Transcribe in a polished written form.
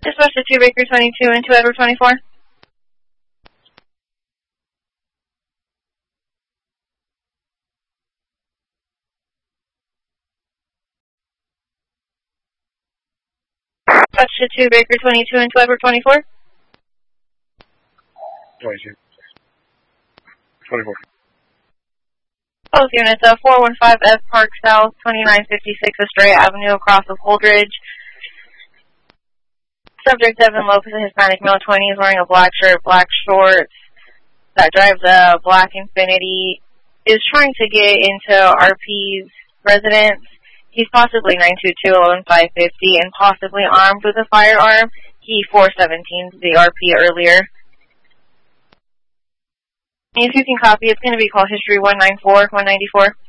Dispatch to 2 Baker 22 and 2 Edward 24. Dispatch to 2 Baker 22 and 2 Edward 24. 22. 24. Both units, 415 F Park South, 2956 Estrella Avenue, across of Holdridge. Subject Devin Lopez, a Hispanic male, 20, is wearing a black shirt, black shorts, that drives a black Infiniti, is trying to get into RP's residence. He's possibly 922-11550 and possibly armed with a firearm. He 417'd the RP earlier. If you can copy, it's going to be call history 194-194.